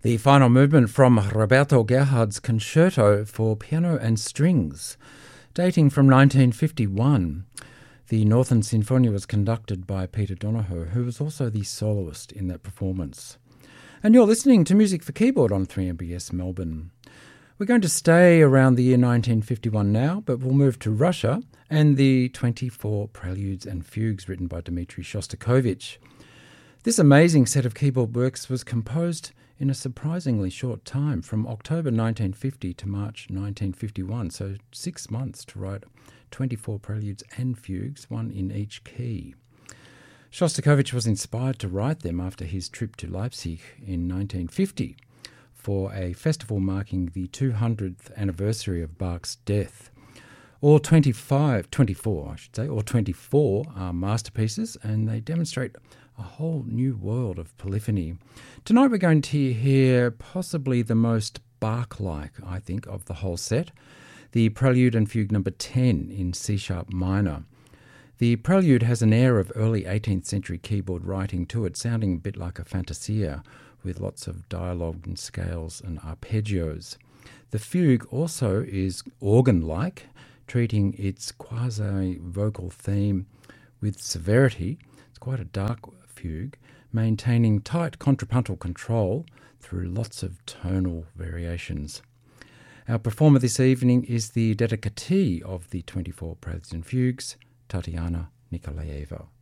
The final movement from Roberto Gerhard's Concerto for Piano and Strings, dating from 1951. The Northern Sinfonia was conducted by Peter Donohoe, who was also the soloist in that performance. And you're listening to Music for Keyboard on 3MBS Melbourne. We're going to stay around the year 1951 now, but we'll move to Russia and the 24 Preludes and Fugues written by Dmitri Shostakovich. This amazing set of keyboard works was composed in a surprisingly short time, from October 1950 to March 1951, so 6 months to write 24 preludes and fugues, one in each key. Shostakovich was inspired to write them after his trip to Leipzig in 1950 for a festival marking the 200th anniversary of Bach's death. All 24 are masterpieces, and they demonstrate a whole new world of polyphony. Tonight we're going to hear possibly the most Bach-like, I think, of the whole set, the Prelude and Fugue number 10 in C-sharp minor. The Prelude has an air of early 18th century keyboard writing to it, sounding a bit like a fantasia, with lots of dialogue and scales and arpeggios. The Fugue also is organ-like, treating its quasi-vocal theme with severity. It's quite a dark fugue, maintaining tight contrapuntal control through lots of tonal variations. Our performer this evening is the dedicatee of the 24 Preludes and Fugues, Tatiana Nikolaeva.